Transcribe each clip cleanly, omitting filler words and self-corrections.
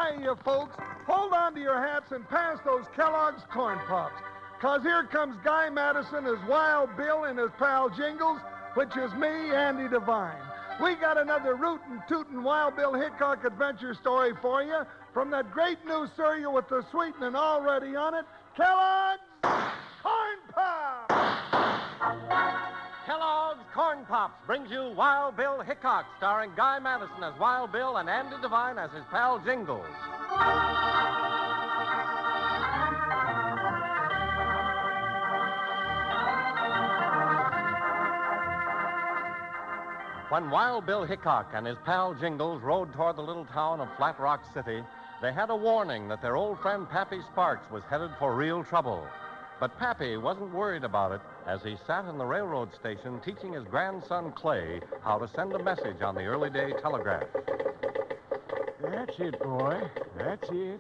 Hi, you folks. Hold on to your hats and pass those Kellogg's Corn Pops. 'Cause here comes Guy Madison as Wild Bill and his pal Jingles, which is me, Andy Devine. We got another rootin' tootin' Wild Bill Hickok adventure story for you from that great new cereal with the sweetening already on it, Kellogg's Corn Pops! Kellogg's Corn Pops brings you Wild Bill Hickok, starring Guy Madison as Wild Bill and Andy Devine as his pal Jingles. When Wild Bill Hickok and his pal Jingles rode toward the little town of Flat Rock City, they had a warning that their old friend Pappy Sparks was headed for real trouble. But Pappy wasn't worried about it as he sat in the railroad station teaching his grandson Clay how to send a message on the early day telegraph. That's it, boy. That's it.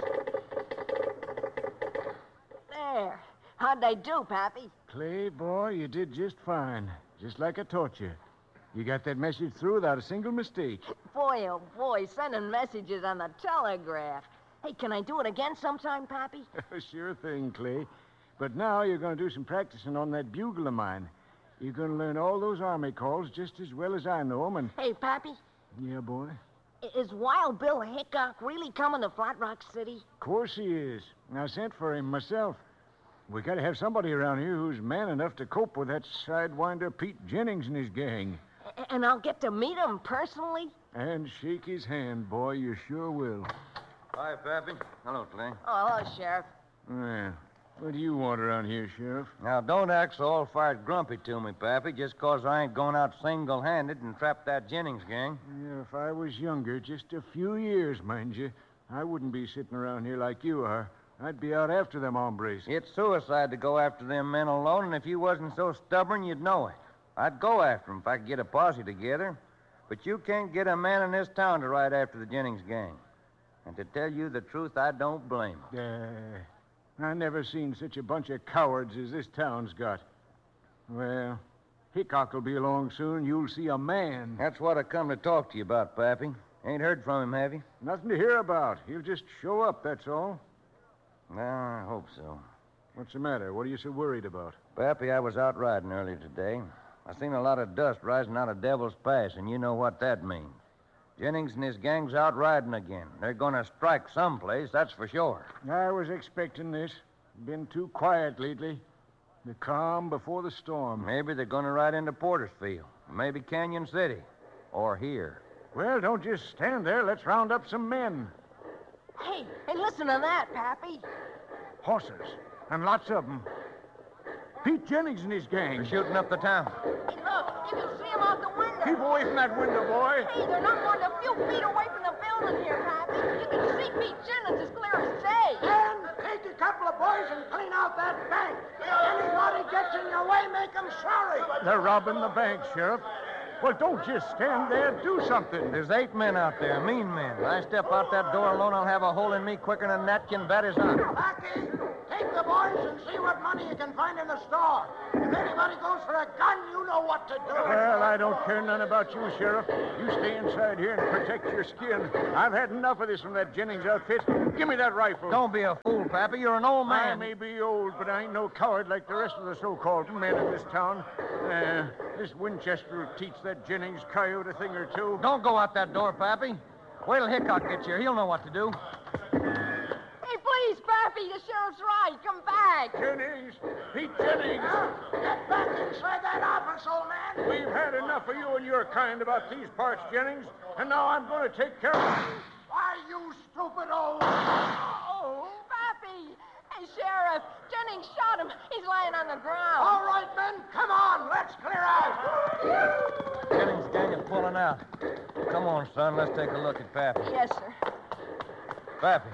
There. How'd they do, Pappy? Clay, boy, you did just fine. Just like I taught you. You got that message through without a single mistake. Boy, oh boy, sending messages on the telegraph. Hey, can I do it again sometime, Pappy? Sure thing, Clay. But now you're going to do some practicing on that bugle of mine. You're going to learn all those Army calls just as well as I know them, and... Hey, Pappy, Yeah, boy? is Wild Bill Hickok really coming to Flat Rock City? Of course he is. I sent for him myself. We got to have somebody around here who's man enough to cope with that sidewinder Pete Jennings and his gang. And I'll get to meet him personally? And shake his hand, boy, you sure will. Hi, Pappy. Hello, Clay. Oh, hello, Sheriff. Well, what do you want around here, Sheriff? Now, don't act so all-fired grumpy to me, Pappy, just 'cause I ain't going out single-handed and trap that Jennings gang. Yeah, if I was younger, just a few years, mind you, I wouldn't be sitting around here like you are. I'd be out after them hombres. It's suicide to go after them men alone, and if you wasn't so stubborn, you'd know it. I'd go after them if I could get a posse together. But you can't get a man in this town to ride after the Jennings gang. And to tell you the truth, I don't blame 'em. I never seen such a bunch of cowards as this town's got. Well, Hickok will be along soon. You'll see a man. That's what I come to talk to you about, Pappy. Ain't heard from him, have you? Nothing to hear about. He'll just show up, that's all. Well, I hope so. What's the matter? What are you so worried about? Pappy, I was out riding earlier today. I seen a lot of dust rising out of Devil's Pass, and you know what that means. Jennings and his gang's out riding again. They're going to strike someplace, that's for sure. I was expecting this. Been too quiet lately. The calm before the storm. Maybe they're going to ride into Portersfield. Maybe Canyon City. Or here. Well, don't just stand there. Let's round up some men. Hey, listen to that, Pappy. Horses. And lots of them. Pete Jennings and his gang. They're shooting up the town. Hey, look, you can see him out the window. Keep away from that window, boy. Hey, they're not more than a few feet away from the building here, Pappy. You can see Pete Jennings as clear as day. And take a couple of boys and clean out that bank. Anybody gets in your way, make them sorry. They're robbing the bank, Sheriff. Well, don't just stand there. Do something. There's 8 men out there, mean men. I step out that door alone, I'll have a hole in me quicker than a napkin bat is on. Packy, take the boys and see what money you can find in the store. If anybody goes for a gun, you know what to do. Well, I don't care none about you, Sheriff. You stay inside here and protect your skin. I've had enough of this from that Jennings outfit. Give me that rifle. Don't be a fool, Pappy. You're an old I man. may be old, but I ain't no coward like the rest of the so-called men in this town. This Winchester will teach that Jennings coyote a thing or two. Don't go out that door, Pappy. Wait till Hickok gets here. He'll know what to do. Hey, please, Pappy, the sheriff's right. Come back. Jennings! Pete Jennings! Get back inside that office, old man. We've had enough of you and your kind about these parts, Jennings, and now I'm going to take care of you. Why, you stupid old... Oh, Pappy. Hey, Sheriff, Jennings shot him. He's lying on the ground. All right, men, come on. Let's clear out. Jennings' gang is pulling out. Come on, son. Let's take a look at Pappy. Yes, sir. Pappy.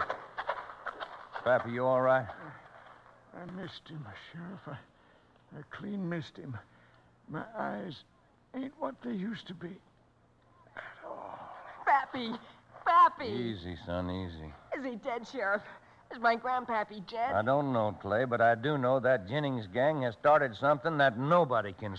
Pappy, you all right? I missed him, Sheriff. I clean missed him. My eyes ain't what they used to be at all. Pappy. Pappy. Easy, son, easy. Is he dead, Sheriff? Is my grandpappy dead? I don't know, Clay, but I do know that Jennings gang has started something that nobody can